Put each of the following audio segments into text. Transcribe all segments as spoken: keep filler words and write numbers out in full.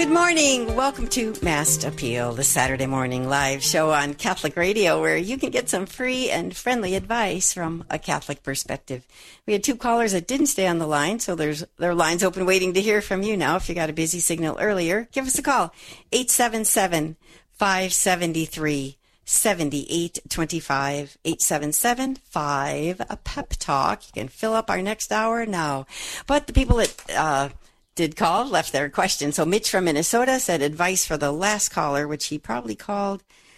Good morning. Welcome to Mass Appeal, the Saturday morning live show on Catholic Radio, where you can get some free and friendly advice from a Catholic perspective. We had two callers that didn't stay on the line, so there's there are lines open waiting to hear from you now. If you got a busy signal earlier, give us a call, eight seven seven, five seven three, seven eight two five, eight seven seven, five, a pep talk. You can fill up our next hour now. But the people that... Uh, did call, left their question. So Mitch from Minnesota said advice for the last caller, which he probably called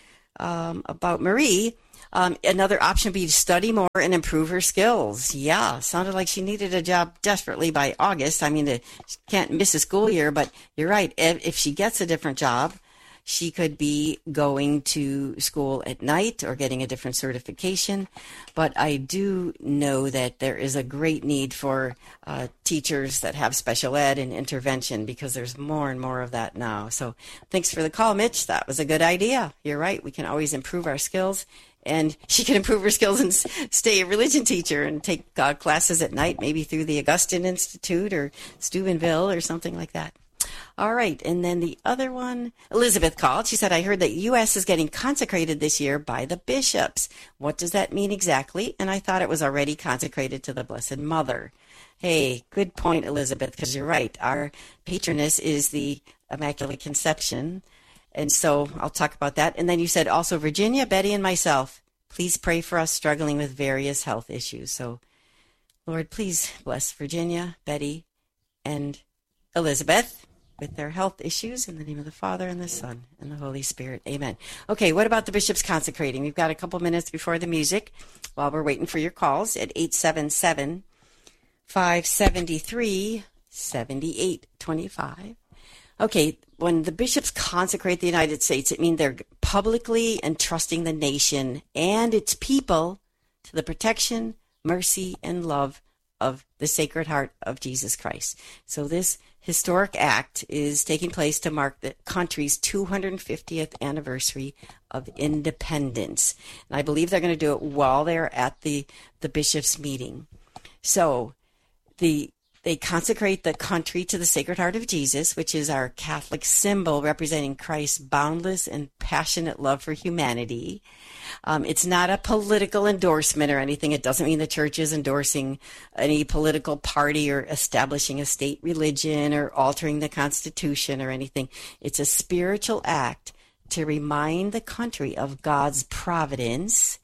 um, about Marie. Um, another option would be to study more and improve her skills. Yeah, sounded like she needed a job desperately by August. I mean, she can't miss a school year, but you're right. If, if she gets a different job, she could be going to school at night or getting a different certification. But I do know that there is a great need for uh, teachers that have special ed and intervention, because there's more and more of that now. So thanks for the call, Mitch. That was a good idea. You're right. We can always improve our skills. And she can improve her skills and stay a religion teacher and take uh, classes at night, maybe through the Augustine Institute or Steubenville or something like that. All right, and then the other one, Elizabeth called. She said, I heard that U S is getting consecrated this year by the bishops. What does that mean exactly? And I thought it was already consecrated to the Blessed Mother. Hey, good point, Elizabeth, because you're right. Our patroness is the Immaculate Conception, and so I'll talk about that. And then you said also, Virginia, Betty, and myself, please pray for us struggling with various health issues. So, Lord, please bless Virginia, Betty, and Elizabeth with their health issues, in the name of the Father and the Son and the Holy Spirit. Amen. Okay, what about the bishops consecrating? We've got a couple minutes before the music while we're waiting for your calls at eight seven seven, five seven three, seven eight two five. Okay, when the bishops consecrate the United States, it means they're publicly entrusting the nation and its people to the protection, mercy, and love of the Sacred Heart of Jesus Christ. So this historic act is taking place to mark the country's two hundred fiftieth anniversary of independence. And I believe they're going to do it while they're at the, the bishops' meeting. So the they consecrate the country to the Sacred Heart of Jesus, which is our Catholic symbol representing Christ's boundless and passionate love for humanity. Um, it's not a political endorsement or anything. It doesn't mean the church is endorsing any political party or establishing a state religion or altering the Constitution or anything. It's a spiritual act to remind the country of God's providence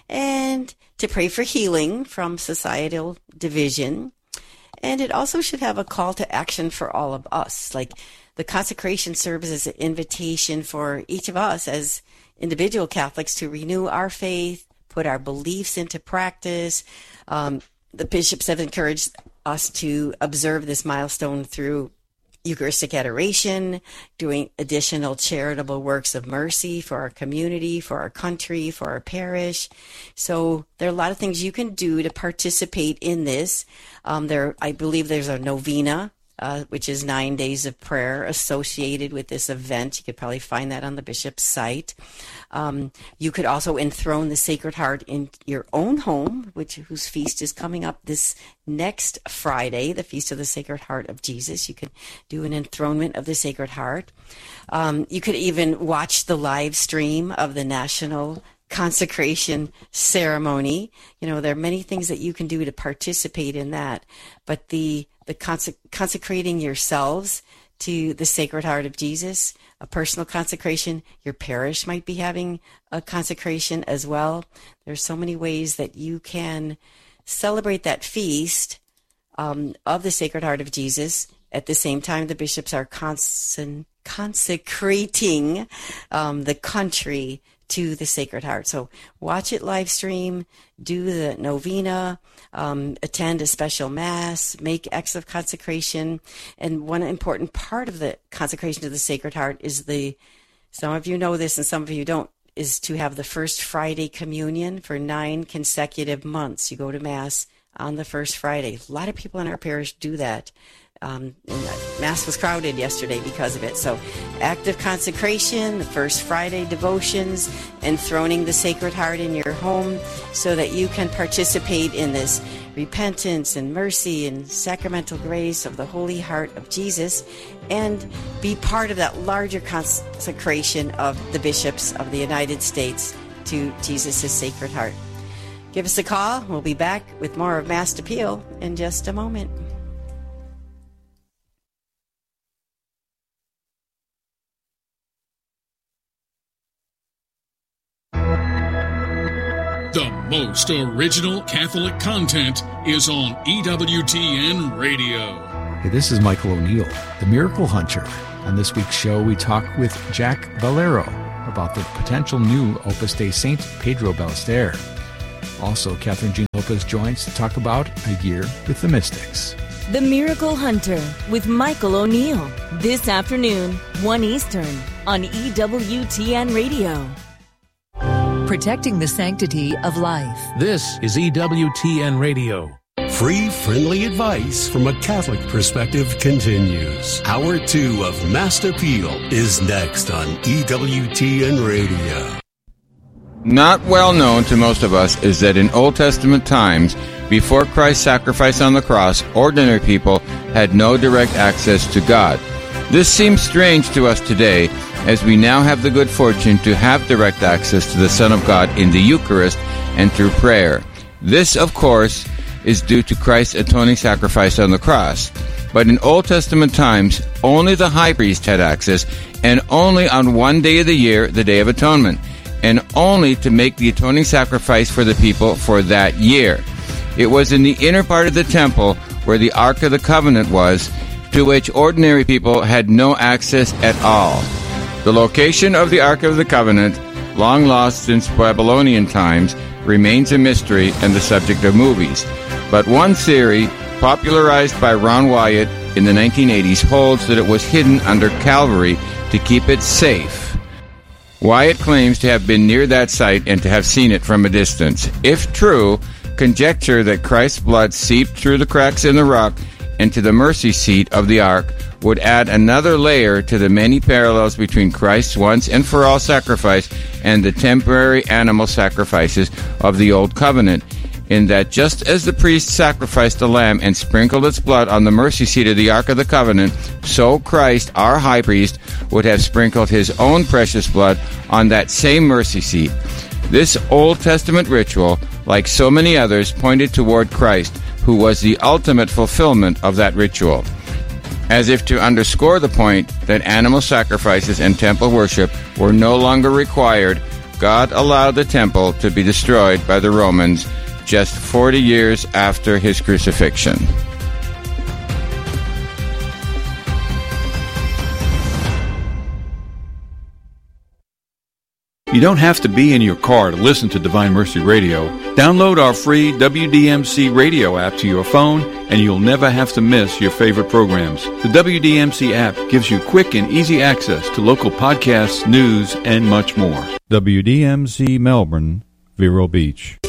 and to pray for healing from societal division. And it also should have a call to action for all of us. Like the consecration serves as an invitation for each of us as individual Catholics to renew our faith, put our beliefs into practice. Um, the bishops have encouraged us to observe this milestone through Eucharistic adoration, doing additional charitable works of mercy for our community, for our country, for our parish. So there are a lot of things you can do to participate in this. Um, there, I believe there's a novena, uh, which is nine days of prayer associated with this event. You could probably find that on the bishop's site. Um, you could also enthrone the Sacred Heart in your own home, which whose feast is coming up this next Friday, the Feast of the Sacred Heart of Jesus. You could do an enthronement of the Sacred Heart. Um, you could even watch the live stream of the National Consecration ceremony. You know, there are many things that you can do to participate in that, but the the conse- consecrating yourselves to the Sacred Heart of Jesus, a personal consecration. Your parish might be having a consecration as well. There's so many ways that you can celebrate that feast um, of the Sacred Heart of Jesus. At the same time, the bishops are consecrating consecrating um, the country to the Sacred Heart. So watch it live stream, do the novena, um, attend a special mass, make acts of consecration. And one important part of the consecration to the Sacred Heart is the, some of you know this and some of you don't, is to have the first Friday communion for nine consecutive months. You go to Mass on the first Friday. A lot of people in our parish do that. Um, and Mass was crowded yesterday because of it. So active consecration, the first Friday devotions, enthroning the Sacred Heart in your home so that you can participate in this repentance and mercy and sacramental grace of the Holy Heart of Jesus, and be part of that larger consecration of the bishops of the United States to Jesus' Sacred Heart. Give us a call. We'll be back with more of Mass Appeal in just a moment. The most original Catholic content is on E W T N Radio. Hey, this is Michael O'Neill, the Miracle Hunter. On this week's show, we talk with Jack Valero about the potential new Opus Dei Saint Pedro Ballester. Also, Catherine Jean Lopez joins to talk about A Year with the Mystics. The Miracle Hunter with Michael O'Neill. This afternoon, one Eastern, on E W T N Radio. Protecting the sanctity of life. This is E W T N Radio. Free, friendly advice from a Catholic perspective continues. Hour two of Mass Appeal is next on E W T N Radio. Not well known to most of us is that in Old Testament times, before Christ's sacrifice on the cross, ordinary people had no direct access to God. This seems strange to us today, as we now have the good fortune to have direct access to the Son of God in the Eucharist and through prayer. This, of course, is due to Christ's atoning sacrifice on the cross. But in Old Testament times, only the high priest had access, and only on one day of the year, the Day of Atonement, and only to make the atoning sacrifice for the people for that year. It was in the inner part of the temple where the Ark of the Covenant was, to which ordinary people had no access at all. The location of the Ark of the Covenant, long lost since Babylonian times, remains a mystery and the subject of movies. But one theory, popularized by Ron Wyatt in the nineteen eighties, holds that it was hidden under Calvary to keep it safe. Wyatt claims to have been near that site and to have seen it from a distance. If true, conjecture that Christ's blood seeped through the cracks in the rock into the mercy seat of the Ark would add another layer to the many parallels between Christ's once and for all sacrifice and the temporary animal sacrifices of the Old Covenant, in that just as the priest sacrificed a lamb and sprinkled its blood on the mercy seat of the Ark of the Covenant, so Christ, our high priest, would have sprinkled his own precious blood on that same mercy seat. This Old Testament ritual, like so many others, pointed toward Christ, who was the ultimate fulfillment of that ritual. As if to underscore the point that animal sacrifices and temple worship were no longer required, God allowed the temple to be destroyed by the Romans just forty years after his crucifixion. You don't have to be in your car to listen to Divine Mercy Radio. Download our free W D M C radio app to your phone, and you'll never have to miss your favorite programs. The W D M C app gives you quick and easy access to local podcasts, news, and much more. W D M C Melbourne, Vero Beach.